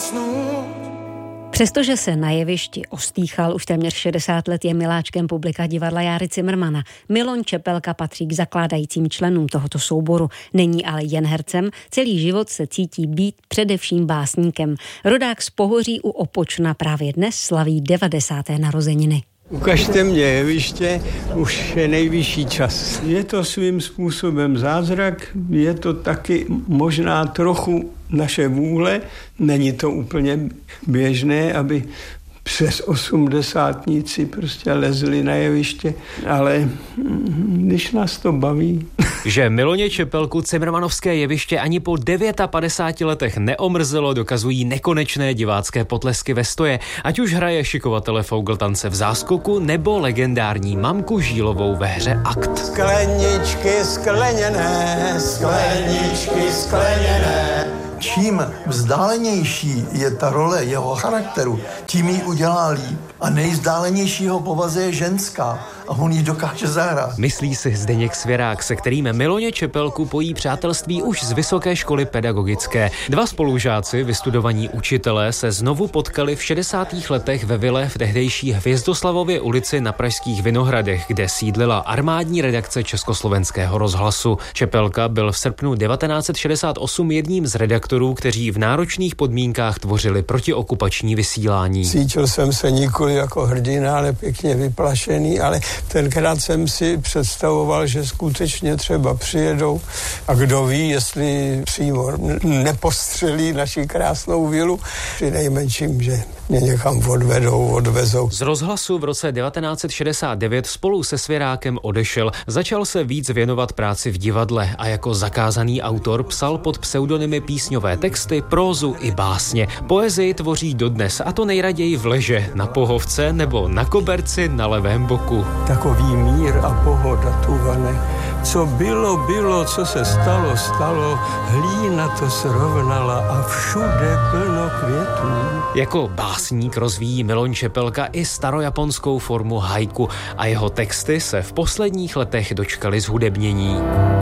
zasnout. Přestože se na jevišti ostýchal už téměř 60 let, je miláčkem publika divadla Járy Cimrmana. Miloň Čepelka patří k zakládajícím členům tohoto souboru. Není ale jen hercem, celý život se cítí být především básníkem. Rodák z Pohoří u Opočna právě dnes slaví 90. narozeniny. Ukažte mě jeviště, už je nejvyšší čas. Je to svým způsobem zázrak, je to taky možná trochu naše vůle. Není to úplně běžné, aby přes 80níci prostě lezli na jeviště, ale když nás to baví. Že Miloně Čepelku cimrmanovské jeviště ani po 59 letech neomrzelo, dokazují nekonečné divácké potlesky ve stoje, ať už hraje šikovatele Fougltance v Záskoku nebo legendární Mamku Žílovou ve hře Akt. Skleničky skleněné, skleničky skleněné. Čím vzdálenější je ta role jeho charakteru, tím ji udělá líp. A nejvzdálenější jeho povaze je ženská a on ji dokáže zahrát. Myslí si Zdeněk Svěrák, se kterým Miloně Čepelku pojí přátelství už z Vysoké školy pedagogické. Dva spolužáci, vystudovaní učitelé, se znovu potkali v 60. letech ve vile v tehdejší Hvězdoslavově ulici na pražských Vinohradech, kde sídlila armádní redakce Československého rozhlasu. Čepelka byl v srpnu 1968 jedním z redaktorů, kteří v náročných podmínkách tvořili protiokupační vysílání. Cítil jsem se nikoli jako hrdina, ale pěkně vyplašený, ale tenkrát jsem si představoval, že skutečně třeba přijedou a kdo ví, jestli přímo nepostřelí naši krásnou vilu, při nejmenším, že mě někam odvezou. Z rozhlasu v roce 1969 spolu se Svěrákem odešel. Začal se víc věnovat práci v divadle a jako zakázaný autor psal pod pseudonymy písňové texty, prózu i básně. Poezii tvoří dodnes, a to nejraději v leže, na pohovce nebo na koberci na levém boku. Takový mír a pohoda tu vane. Co bylo, co se stalo, hlína to srovnala a všude plno květů. Jako básník rozvíjí Miloň Čepelka i starojaponskou formu haiku a jeho texty se v posledních letech dočkaly zhudebnění.